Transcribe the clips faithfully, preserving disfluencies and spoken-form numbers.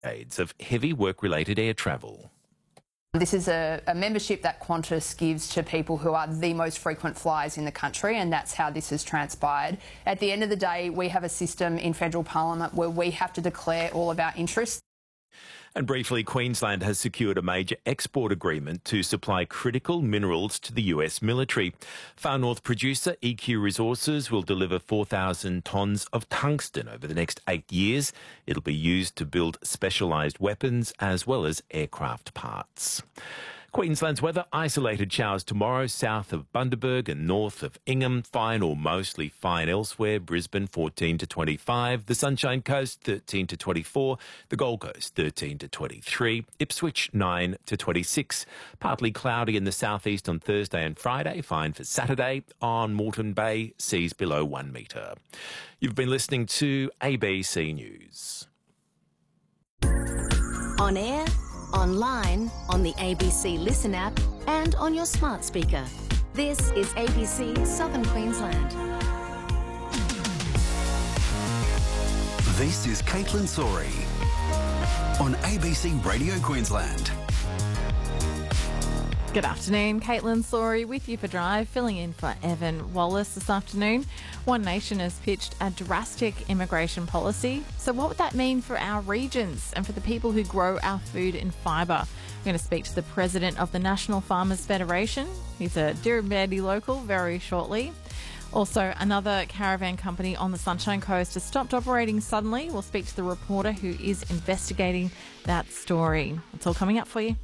aids of heavy work-related air travel. This is a, a membership that Qantas gives to people who are the most frequent flyers in the country, and that's how this has transpired. At the end of the day, we have a system in federal parliament where we have to declare all of our interests. And briefly, Queensland has secured a major export agreement to supply critical minerals to the U S military. Far North producer E Q Resources will deliver four thousand tonnes of tungsten over the next eight years. It'll be used to build specialised weapons as well as aircraft parts. Queensland's weather: isolated showers tomorrow south of Bundaberg and north of Ingham. Fine or mostly fine elsewhere. Brisbane fourteen to twenty-five. The Sunshine Coast thirteen to twenty-four. The Gold Coast thirteen to twenty-three. Ipswich nine to twenty-six. Partly cloudy in the southeast on Thursday and Friday. Fine for Saturday. On Moreton Bay, seas below one metre. You've been listening to A B C News. On air, online, on the A B C Listen app and on your smart speaker. This is A B C Southern Queensland. This is Caitlin Sori on A B C Radio Queensland. Good afternoon, Caitlin Sori with you for Drive, filling in for Evan Wallace this afternoon. One Nation has pitched a drastic immigration policy. So what would that mean for our regions and for the people who grow our food and fibre? We're going to speak to the president of the National Farmers Federation. He's a Dirranbandi local very shortly. Also, another caravan company on the Sunshine Coast has stopped operating suddenly. We'll speak to the reporter who is investigating that story. It's all coming up for you.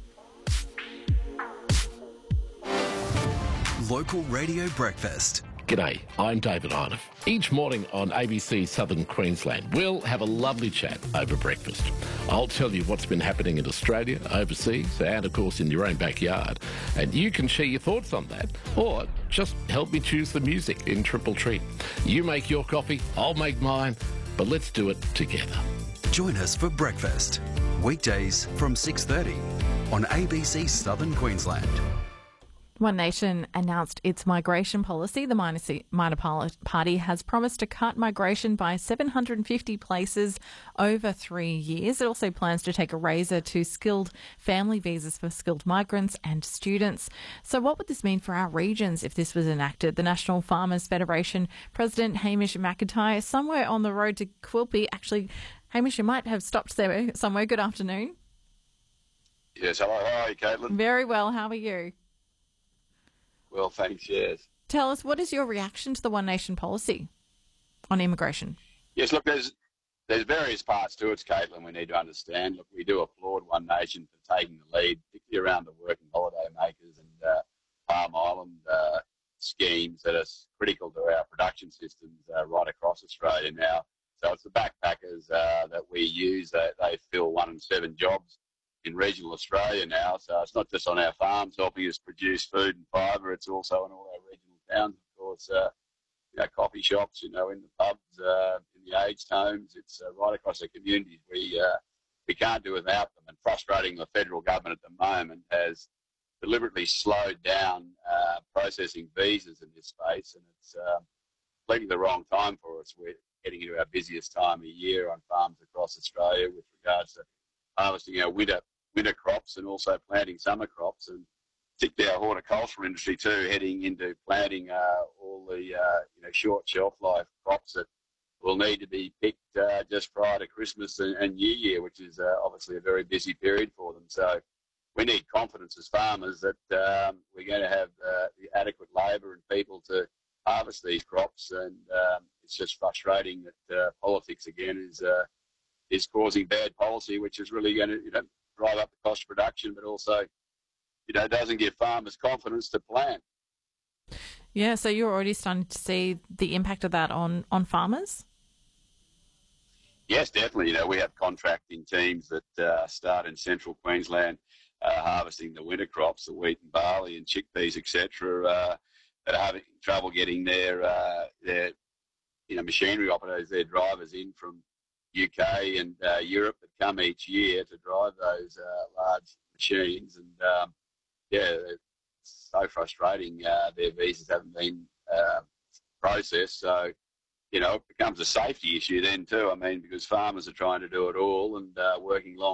Local Radio Breakfast. G'day, I'm David Arnoff. Each morning on A B C Southern Queensland, we'll have a lovely chat over breakfast. I'll tell you what's been happening in Australia, overseas, and of course in your own backyard. And you can share your thoughts on that, or just help me choose the music in Triple Treat. You make your coffee, I'll make mine, but let's do it together. Join us for breakfast, weekdays from six thirty on A B C Southern Queensland. One Nation announced its migration policy. The minor party has promised to cut migration by seven hundred fifty places over three years. It also plans to take a razor to skilled family visas for skilled migrants and students. So what would this mean for our regions if this was enacted? The National Farmers Federation President Hamish McIntyre is somewhere on the road to Quilpie. Actually, Hamish, you might have stopped there somewhere. Good afternoon. Yes, hello. How are you, Caitlin? Very well. How are you? Well, thanks, yes. Tell us, what is your reaction to the One Nation policy on immigration? Yes, look, there's there's various parts to it, Caitlin, we need to understand. Look, we do applaud One Nation for taking the lead, particularly around the working holiday makers and uh, Palm Island uh, schemes that are critical to our production systems uh, right across Australia now. So it's the backpackers uh, that we use. They, they fill one in seven jobs in regional Australia now, so it's not just on our farms helping us produce food and fibre, it's also in all our regional towns, of course, uh, you know, coffee shops, you know, in the pubs, uh, in the aged homes, it's uh, right across the communities. We, uh, we can't do without them, and frustrating, the federal government at the moment has deliberately slowed down uh, processing visas in this space, and it's uh, completely the wrong time for us. We're getting into our busiest time of year on farms across Australia with regards to harvesting our winter winter crops and also planting summer crops, and particularly our horticultural industry too, heading into planting uh, all the uh, you know short shelf life crops that will need to be picked uh, just prior to Christmas and, and New Year, which is uh, obviously a very busy period for them. So we need confidence as farmers that um, we're going to have uh, the adequate labour and people to harvest these crops, and um, it's just frustrating that uh, politics again is uh, is causing bad policy, which is really going to, you know, drive up the cost of production, but also, you know, doesn't give farmers confidence to plant. Yeah, so you're already starting to see the impact of that on, on farmers? Yes, definitely. You know, we have contracting teams that uh, start in central Queensland uh, harvesting the winter crops, the wheat and barley and chickpeas, et cetera, uh, that are having trouble getting their, uh, their, you know, machinery operators, their drivers in from U K and uh, Europe that come each year to drive those uh, large machines, and um, yeah, it's so frustrating. Uh, their visas haven't been uh, processed, so you know it becomes a safety issue then too. I mean, because farmers are trying to do it all and uh, working long